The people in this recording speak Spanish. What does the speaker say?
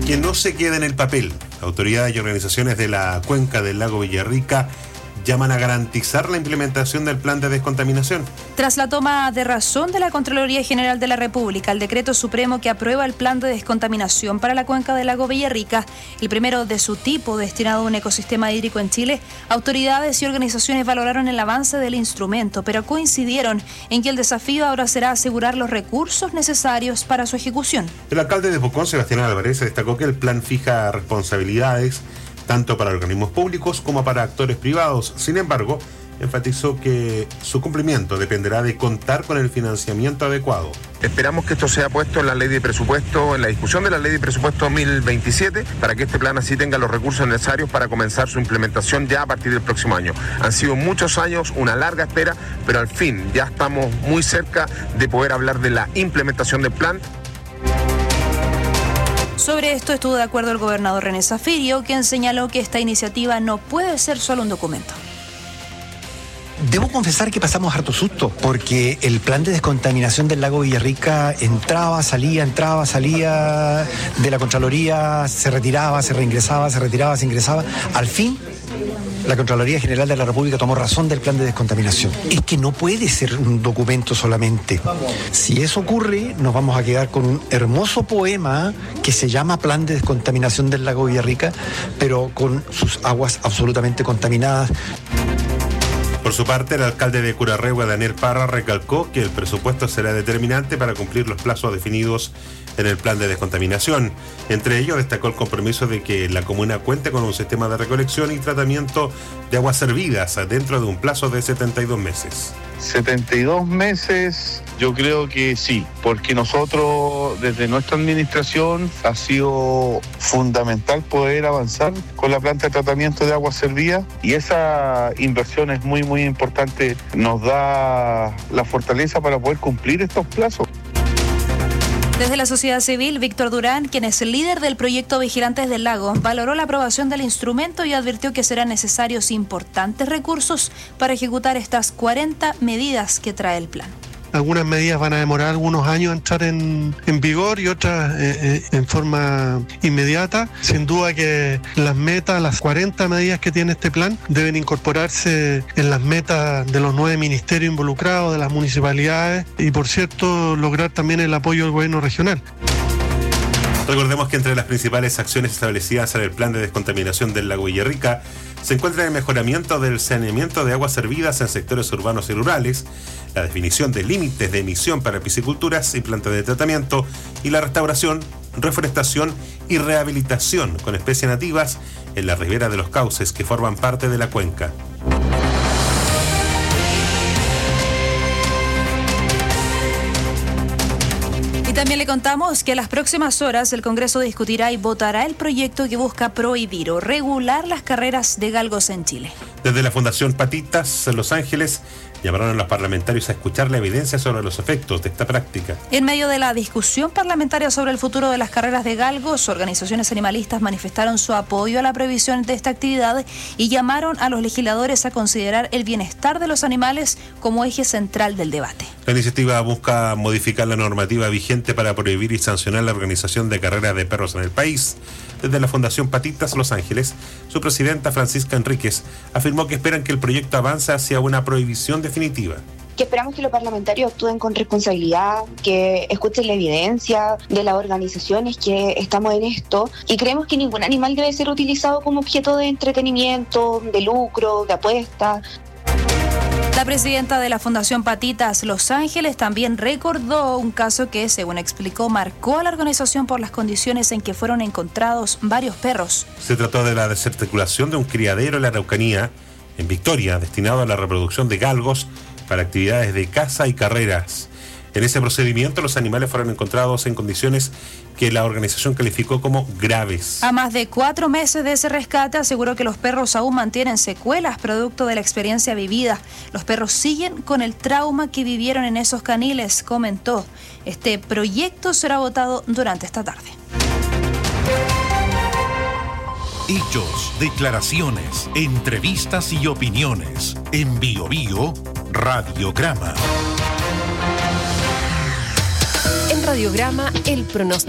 que no se quede en el papel. Autoridades y organizaciones de la cuenca del lago Villarrica llaman a garantizar la implementación del plan de descontaminación. Tras la toma de razón de la Contraloría General de la República, el decreto supremo que aprueba el plan de descontaminación para la cuenca del lago Villarrica, el primero de su tipo destinado a un ecosistema hídrico en Chile, autoridades y organizaciones valoraron el avance del instrumento, pero coincidieron en que el desafío ahora será asegurar los recursos necesarios para su ejecución. El alcalde de Pucón, Sebastián Álvarez, destacó que el plan fija responsabilidades tanto para organismos públicos como para actores privados. Sin embargo, enfatizó que su cumplimiento dependerá de contar con el financiamiento adecuado. Esperamos que esto sea puesto en la ley de presupuesto, en la discusión de la ley de presupuesto 2027, para que este plan así tenga los recursos necesarios para comenzar su implementación ya a partir del próximo año. Han sido muchos años, una larga espera, pero al fin ya estamos muy cerca de poder hablar de la implementación del plan. Sobre esto estuvo de acuerdo el gobernador René Zafirio, quien señaló que esta iniciativa no puede ser solo un documento. Debo confesar que pasamos harto susto, porque el plan de descontaminación del lago Villarrica entraba, salía de la Contraloría, se retiraba, se reingresaba, se retiraba, se ingresaba. Al fin, la Contraloría General de la República tomó razón del plan de descontaminación. Es que no puede ser un documento solamente. Si eso ocurre, nos vamos a quedar con un hermoso poema que se llama Plan de Descontaminación del lago Villarrica, pero con sus aguas absolutamente contaminadas. Por su parte, el alcalde de Curarrehue, Daniel Parra, recalcó que el presupuesto será determinante para cumplir los plazos definidos en el plan de descontaminación. Entre ellos, destacó el compromiso de que la comuna cuente con un sistema de recolección y tratamiento de aguas servidas dentro de un plazo de 72 meses. 72 meses, yo creo que sí, porque nosotros desde nuestra administración ha sido fundamental poder avanzar con la planta de tratamiento de aguas servidas, y esa inversión es muy importante, nos da la fortaleza para poder cumplir estos plazos. Desde la sociedad civil, Víctor Durán, quien es el líder del proyecto Vigilantes del Lago, valoró la aprobación del instrumento y advirtió que serán necesarios importantes recursos para ejecutar estas 40 medidas que trae el plan. Algunas medidas van a demorar algunos años a entrar en vigor y otras en forma inmediata. Sin duda que las metas, las 40 medidas que tiene este plan, deben incorporarse en las metas de los 9 ministerios involucrados, de las municipalidades y, por cierto, lograr también el apoyo del gobierno regional. Recordemos que entre las principales acciones establecidas en el plan de descontaminación del lago Villarrica se encuentra el mejoramiento del saneamiento de aguas servidas en sectores urbanos y rurales, la definición de límites de emisión para pisciculturas y plantas de tratamiento y la restauración, reforestación y rehabilitación con especies nativas en la ribera de los cauces que forman parte de la cuenca. Y también le contamos que en las próximas horas el Congreso discutirá y votará el proyecto que busca prohibir o regular las carreras de galgos en Chile. Desde la Fundación Patitas en Los Ángeles llamaron a los parlamentarios a escuchar la evidencia sobre los efectos de esta práctica. En medio de la discusión parlamentaria sobre el futuro de las carreras de galgos, organizaciones animalistas manifestaron su apoyo a la prohibición de esta actividad y llamaron a los legisladores a considerar el bienestar de los animales como eje central del debate. La iniciativa busca modificar la normativa vigente para prohibir y sancionar la organización de carreras de perros en el país. Desde la Fundación Patitas Los Ángeles, su presidenta Francisca Enríquez afirmó que esperan que el proyecto avance hacia una prohibición definitiva. Que esperamos que los parlamentarios actúen con responsabilidad, que escuchen la evidencia de las organizaciones que estamos en esto, y creemos que ningún animal debe ser utilizado como objeto de entretenimiento, de lucro, de apuesta. La presidenta de la Fundación Patitas Los Ángeles también recordó un caso que, según explicó, marcó a la organización por las condiciones en que fueron encontrados varios perros. Se trató de la desarticulación de un criadero en la Araucanía, en Victoria, destinado a la reproducción de galgos para actividades de caza y carreras. En ese procedimiento, los animales fueron encontrados en condiciones que la organización calificó como graves. A más de 4 meses de ese rescate, aseguró que los perros aún mantienen secuelas producto de la experiencia vivida. Los perros siguen con el trauma que vivieron en esos caniles, comentó. Este proyecto será votado durante esta tarde. Hechos, declaraciones, entrevistas y opiniones. En Bio Bio, Radiograma. En Radiograma, el pronóstico.